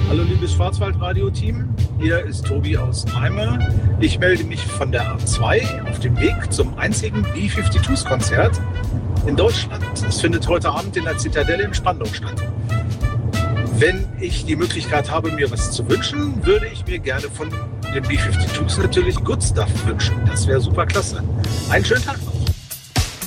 Hallo liebes Schwarzwaldradio-Team, hier ist Tobi aus Neimer. Ich melde mich von der A2 auf dem Weg zum einzigen B-52s-Konzert in Deutschland. Es findet heute Abend in der Zitadelle in Spandau statt. Wenn ich die Möglichkeit habe, mir was zu wünschen, würde ich mir gerne von den B-52s natürlich Good Stuff wünschen. Das wäre super klasse. Einen schönen Tag noch.